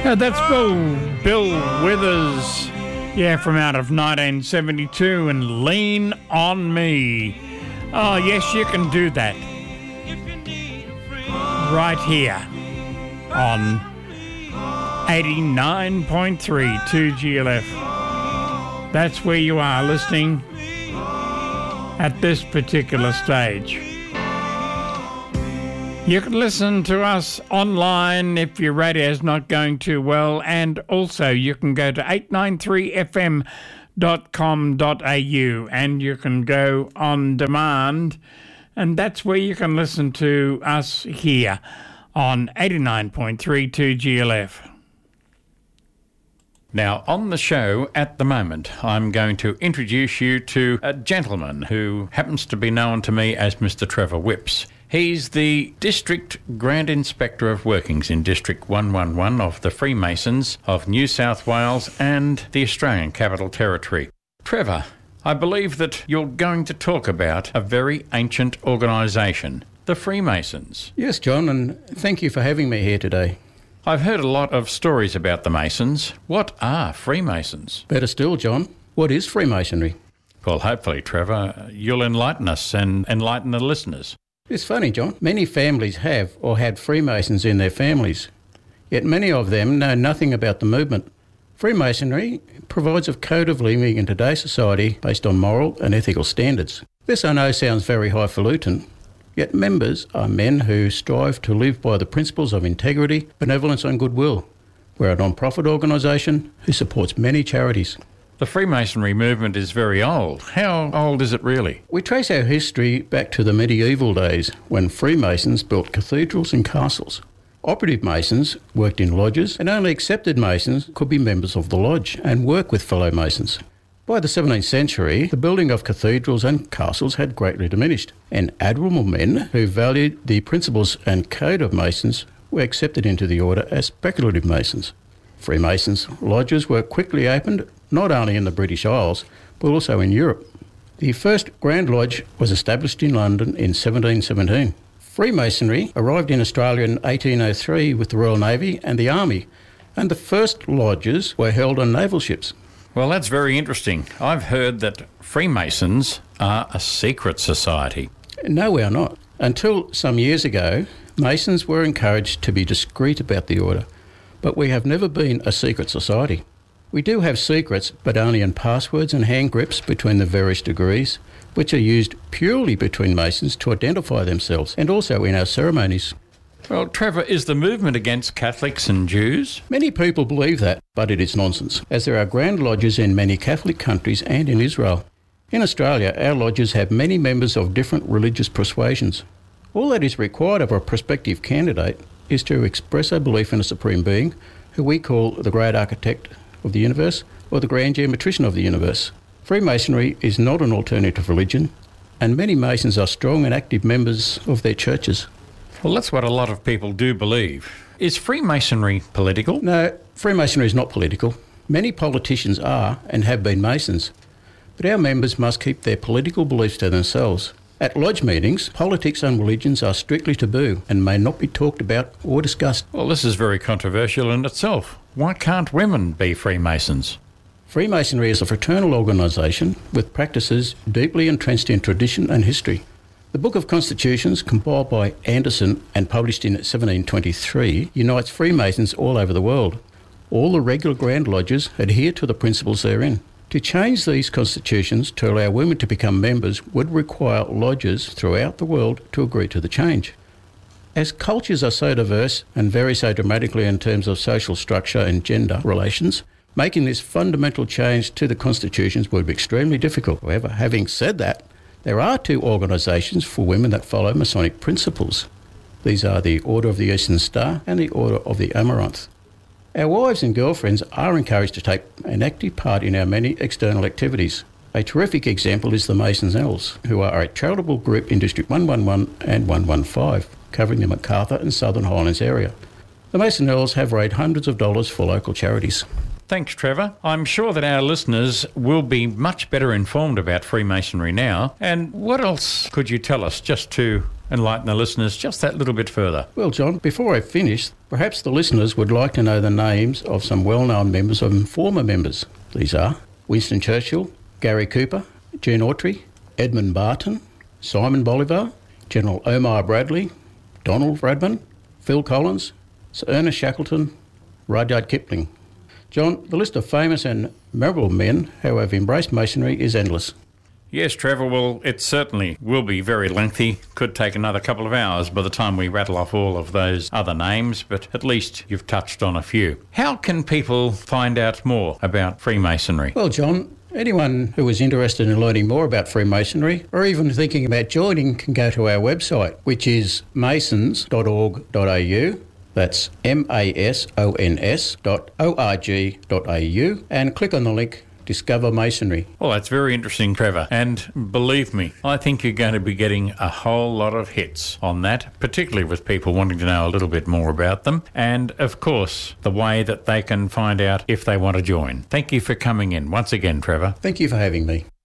That's Bill Withers, from out of 1972, and Lean on Me. Oh, yes, you can do that. Right here on 89.3 2GLF. That's where you are listening at this particular stage. You can listen to us online if your radio's not going too well, and also you can go to 893fm.com.au and you can go on demand, and that's where you can listen to us here on 89.3 2GLF. Now, on the show at the moment, I'm going to introduce you to a gentleman who happens to be known to me as Mr. Trevor Whipps. He's the District Grand Inspector of Workings in District 111 of the Freemasons of New South Wales and the Australian Capital Territory. Trevor, I believe that you're going to talk about a very ancient organisation, the Freemasons. Yes, John, and thank you for having me here today. I've heard a lot of stories about the Masons. What are Freemasons? Better still, John, what is Freemasonry? Well, hopefully, Trevor, you'll enlighten us and enlighten the listeners. It's funny, John. Many families have or had Freemasons in their families, yet many of them know nothing about the movement. Freemasonry provides a code of living in today's society based on moral and ethical standards. This, I know, sounds very highfalutin, yet members are men who strive to live by the principles of integrity, benevolence and goodwill. We're a non-profit organisation who supports many charities. The Freemasonry movement is very old. How old is it really? We trace our history back to the medieval days when Freemasons built cathedrals and castles. Operative Masons worked in lodges, and only accepted Masons could be members of the lodge and work with fellow Masons. By the 17th century, the building of cathedrals and castles had greatly diminished, and admirable men who valued the principles and code of Masons were accepted into the order as speculative Masons. Freemasons' lodges were quickly opened not only in the British Isles, but also in Europe. The first Grand Lodge was established in London in 1717. Freemasonry arrived in Australia in 1803 with the Royal Navy and the Army, and the first lodges were held on naval ships. Well, that's very interesting. I've heard that Freemasons are a secret society. No, we are not. Until some years ago, Masons were encouraged to be discreet about the order, but we have never been a secret society. We do have secrets, but only in passwords and hand grips between the various degrees, which are used purely between Masons to identify themselves, and also in our ceremonies. Well, Trevor, is the movement against Catholics and Jews? Many people believe that, but it is nonsense, as there are Grand Lodges in many Catholic countries and in Israel. In Australia, our lodges have many members of different religious persuasions. All that is required of a prospective candidate is to express a belief in a supreme being, who we call the Great Architect of the universe, or the Grand Geometrician of the universe. Freemasonry is not an alternative religion, and many Masons are strong and active members of their churches. Well, that's what a lot of people do believe. Is Freemasonry political? No, Freemasonry is not political. Many politicians are and have been Masons, but our members must keep their political beliefs to themselves. At lodge meetings, politics and religions are strictly taboo and may not be talked about or discussed. Well, this is very controversial in itself. Why can't women be Freemasons? Freemasonry is a fraternal organisation with practices deeply entrenched in tradition and history. The Book of Constitutions, compiled by Anderson and published in 1723, unites Freemasons all over the world. All the regular Grand Lodges adhere to the principles therein. To change these constitutions to allow women to become members would require lodges throughout the world to agree to the change. As cultures are so diverse and vary so dramatically in terms of social structure and gender relations, making this fundamental change to the constitutions would be extremely difficult. However, having said that, there are two organisations for women that follow Masonic principles. These are the Order of the Eastern Star and the Order of the Amaranth. Our wives and girlfriends are encouraged to take an active part in our many external activities. A terrific example is the Masons Elves, who are a charitable group in District 111 and 115, covering the Macarthur and Southern Highlands area. The Mason Elves have raised hundreds of dollars for local charities. Thanks, Trevor. I'm sure that our listeners will be much better informed about Freemasonry now. And what else could you tell us, just to enlighten the listeners just that little bit further. Well, John, before I finish, perhaps the listeners would like to know the names of some well-known members and former members. These are Winston Churchill, Gary Cooper, Gene Autry, Edmund Barton, Simon Bolivar, General Omar Bradley, Donald Bradman, Phil Collins, Sir Ernest Shackleton, Rudyard Kipling. John, the list of famous and memorable men who have embraced Masonry is endless. Yes, Trevor, well, it certainly will be very lengthy. Could take another couple of hours by the time we rattle off all of those other names, but at least you've touched on a few. How can people find out more about Freemasonry? Well, John, anyone who is interested in learning more about Freemasonry or even thinking about joining can go to our website, which is masons.org.au. That's masons.org.au, and click on the link Discover Masonry. Well, that's very interesting, Trevor. And believe me, I think you're going to be getting a whole lot of hits on that, particularly with people wanting to know a little bit more about them. And, of course, the way that they can find out if they want to join. Thank you for coming in once again, Trevor. Thank you for having me.